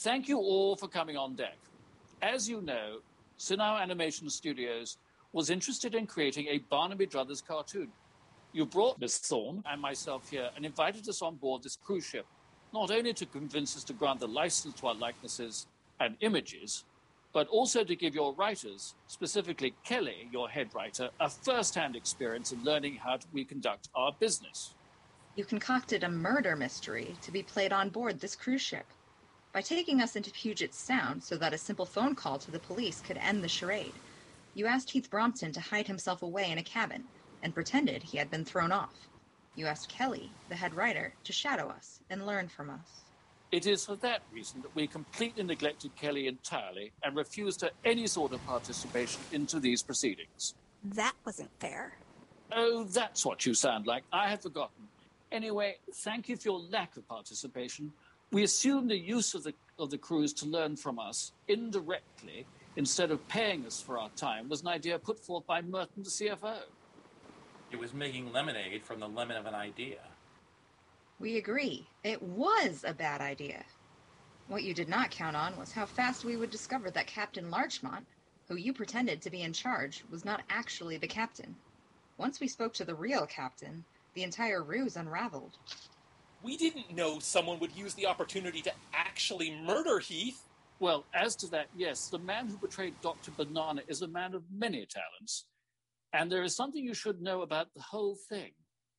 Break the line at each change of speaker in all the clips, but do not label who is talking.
Thank you all for coming on deck. As you know, Sinnoh Animation Studios was interested in creating a Barnaby Brothers cartoon. You brought Miss Thorne and myself here and invited us on board this cruise ship, not only to convince us to grant the license to our likenesses and images, but also to give your writers, specifically Kelly, your head writer, a first-hand experience in learning how we conduct our business.
You concocted a murder mystery to be played on board this cruise ship by taking us into Puget Sound so that a simple phone call to the police could end the charade. You asked Heath Brompton to hide himself away in a cabin and pretended he had been thrown off. You asked Kelly, the head writer, to shadow us and learn from us.
It is for that reason that we completely neglected Kelly entirely and refused her any sort of participation into these proceedings.
That wasn't fair.
Oh, that's what you sound like. I had forgotten. Anyway, thank you for your lack of participation. We assumed the use of the cruise to learn from us indirectly, instead of paying us for our time, was an idea put forth by Merton, the CFO.
It was making lemonade from the lemon of an idea.
We agree. It was a bad idea. What you did not count on was how fast we would discover that Captain Larchmont, who you pretended to be in charge, was not actually the captain. Once we spoke to the real captain, the entire ruse unraveled.
We didn't know someone would use the opportunity to actually murder Heath.
Well, as to that, yes, the man who betrayed Dr. Banana is a man of many talents. And there is something you should know about the whole thing.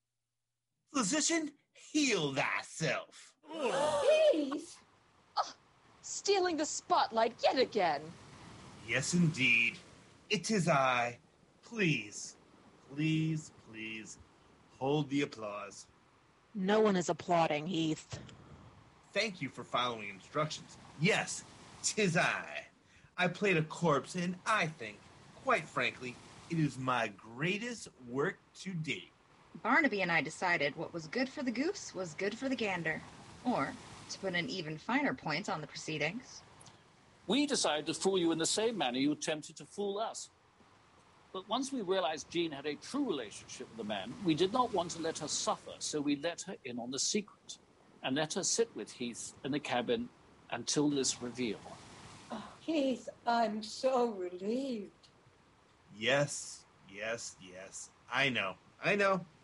Physician, heal thyself.
Heath! Oh, stealing the spotlight yet again.
Yes, indeed. It is I. Please, please, please, hold the applause.
No one is applauding, Heath.
Thank you for following instructions. Yes, 'tis I. I played a corpse, and I think, quite frankly, it is my greatest work to date.
Barnaby and I decided what was good for the goose was good for the gander. Or, to put an even finer point on the proceedings,
We decided to fool you in the same manner you attempted to fool us. But once we realized Jean had a true relationship with the man, we did not want to let her suffer, so we let her in on the secret and let her sit with Heath in the cabin until this reveal.
Oh, Heath, I'm so relieved.
Yes, yes, yes. I know. I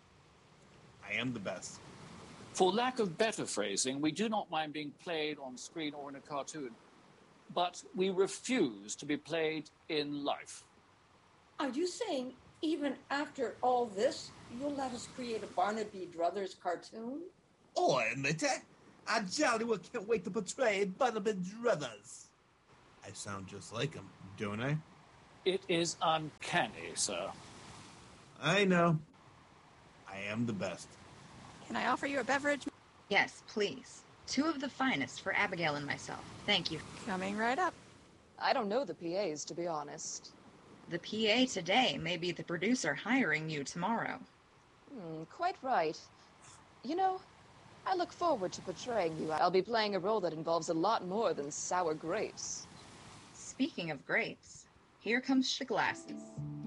am the best.
For lack of better phrasing, we do not mind being played on screen or in a cartoon, but we refuse to be played in life.
Are you saying even after all this, you'll let us create a Barnaby Brothers cartoon?
Or, admit I jolly well can't wait to portray Barnaby Brothers. I sound just like him, don't I?
It is uncanny, sir.
I know. I am the best.
Can I offer you a beverage?
yes, please. 2 of the finest for Abigail and myself. Thank you.
Coming right up.
I don't know the PAs, to be honest.
The PA today may be the producer hiring you tomorrow.
Quite right. You know, I look forward to portraying you. I'll be playing a role that involves a lot more than sour grapes.
Speaking of grapes, here comes Shaglasses.